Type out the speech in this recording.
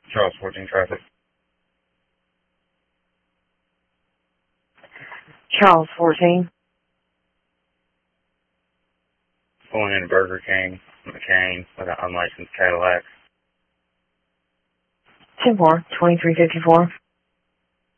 Charles 14 traffic. Charles 14. Pulling in Burger King, McCain, with an unlicensed Cadillac. 10-4, 2354.